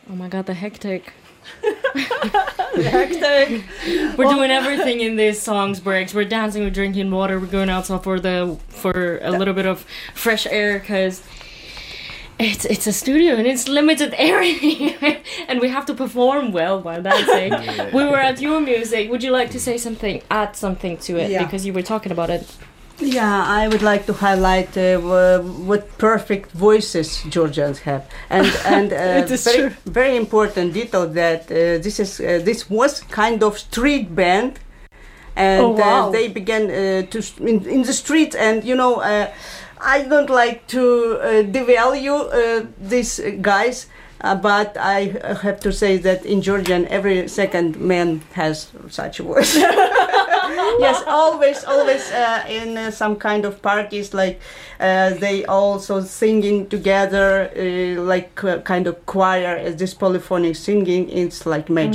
Oh my god, the hectic. Hectic. We're doing everything in these songs breaks. We're dancing, we're drinking water, we're going outside for a little bit of fresh air, because it's a studio and it's limited area and we have to perform well while dancing. We were at your music. Would you like to say something, add something to it? Yeah. Because you were talking about it. Yeah, I would like to highlight what perfect voices Georgians have, and It is very, true. very important detail that this was kind of street band, and Oh, wow. they began in the streets, and I don't like to devalue these guys. But I have to say that in Georgian, every second man has such a voice. Yes, always in some kind of parties, like they also singing together, like kind of choir, this polyphonic singing. It's like magic.